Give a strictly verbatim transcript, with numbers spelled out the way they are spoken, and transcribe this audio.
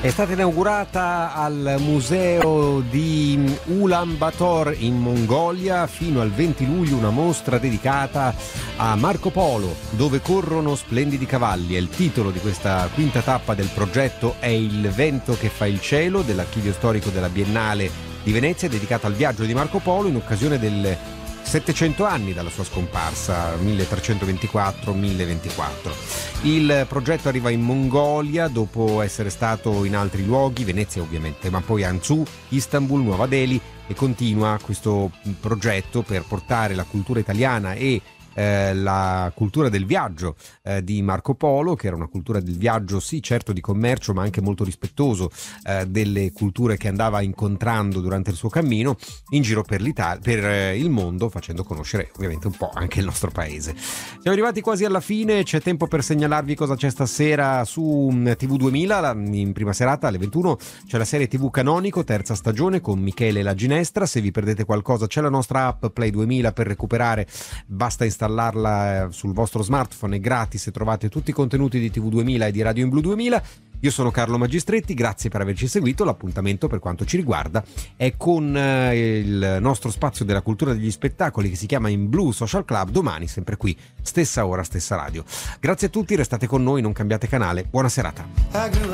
È stata inaugurata al museo di Ulaanbaatar in Mongolia fino al venti luglio una mostra dedicata a Marco Polo, dove corrono splendidi cavalli. È il titolo di questa quinta tappa del progetto È il vento che fa il cielo dell'archivio storico della Biennale di Venezia, dedicata al viaggio di Marco Polo in occasione del settecento anni dalla sua scomparsa, milletrecentoventiquattro milletventiquattro. Il progetto arriva in Mongolia dopo essere stato in altri luoghi, Venezia ovviamente, ma poi Anzù, Istanbul, Nuova Delhi, e continua questo progetto per portare la cultura italiana e Eh, la cultura del viaggio eh, di Marco Polo, che era una cultura del viaggio sì certo di commercio, ma anche molto rispettoso eh, delle culture che andava incontrando durante il suo cammino in giro per l'Italia, per eh, il mondo, facendo conoscere ovviamente un po' anche il nostro paese. Siamo arrivati quasi alla fine, c'è tempo per segnalarvi cosa c'è stasera su T V duemila. In prima serata alle ventuno c'è la serie T V Canonico, terza stagione, con Michele La Ginestra. Se vi perdete qualcosa c'è la nostra app Play duemila per recuperare, basta installare installarla sul vostro smartphone, è gratis e trovate tutti i contenuti di T V duemila e di Radio in Blu duemila. Io sono Carlo Magistretti, grazie per averci seguito. L'appuntamento per quanto ci riguarda è con eh, il nostro spazio della cultura degli spettacoli che si chiama In Blu Social Club, domani sempre qui, stessa ora, stessa radio. Grazie a tutti, restate con noi, non cambiate canale, buona serata.